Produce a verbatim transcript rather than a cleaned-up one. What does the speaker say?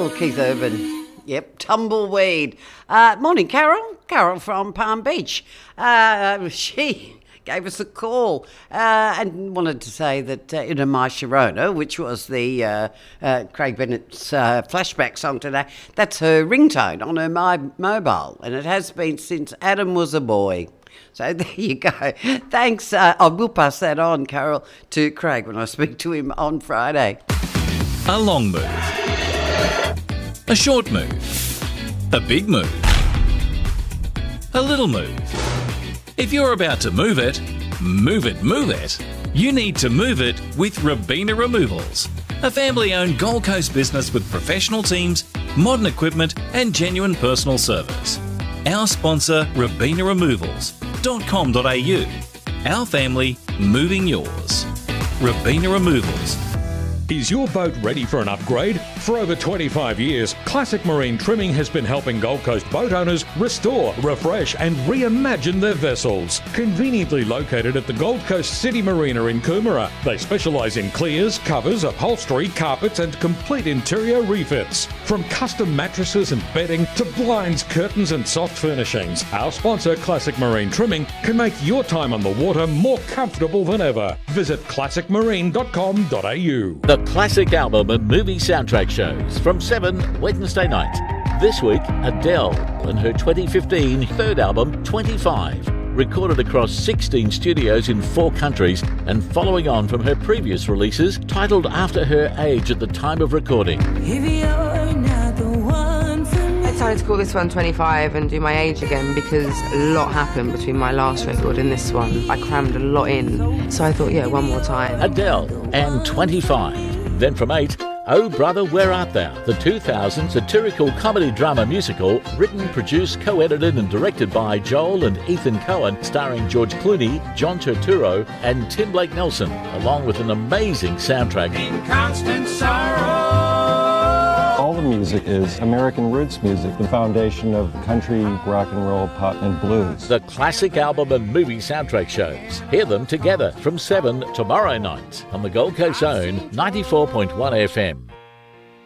Oh, Keith Urban. Yep, Tumbleweed. Uh, morning, Carol. Carol from Palm Beach. Uh, she gave us a call uh, and wanted to say that uh, In My Sharona, which was the uh, uh, Craig Bennett's uh, flashback song today, that's her ringtone on her my mobile, and it has been since Adam was a boy. So there you go. Thanks. Uh, I will pass that on, Carol, to Craig when I speak to him on Friday. A long move. A short move. A big move. A little move. If you're about to move it, move it, move it, you need to move it with Robina Removals, a family-owned Gold Coast business with professional teams, modern equipment and genuine personal service. Our sponsor, robina removals dot com dot a u. Our family, moving yours. Robina Removals. Is your boat ready for an upgrade? For over twenty-five years, Classic Marine Trimming has been helping Gold Coast boat owners restore, refresh and reimagine their vessels. Conveniently located at the Gold Coast City Marina in Coomera, they specialise in clears, covers, upholstery, carpets and complete interior refits. From custom mattresses and bedding to blinds, curtains and soft furnishings, our sponsor Classic Marine Trimming can make your time on the water more comfortable than ever. Visit classic marine dot com dot a u. The classic album and movie soundtrack shows from seven Wednesday night. This week, Adele and her twenty fifteen third album, twenty-five, recorded across sixteen studios in four countries and following on from her previous releases titled after her age at the time of recording. If you're not the one for me. I decided to call this one twenty-five and do my age again because a lot happened between my last record and this one. I crammed a lot in, so I thought, yeah, one more time. Adele and twenty-five. Then from eight, Oh Brother, Where Art Thou? The two thousand satirical comedy drama musical, written, produced, co-edited and directed by Joel and Ethan Cohen, starring George Clooney, John Turturro and Tim Blake Nelson, along with an amazing soundtrack. In constant sorrow. All the music is American roots music, the foundation of country, rock and roll, pop and blues. The classic album and movie soundtrack shows. Hear them together from seven tomorrow night on the Gold Coast's own ninety-four point one F M.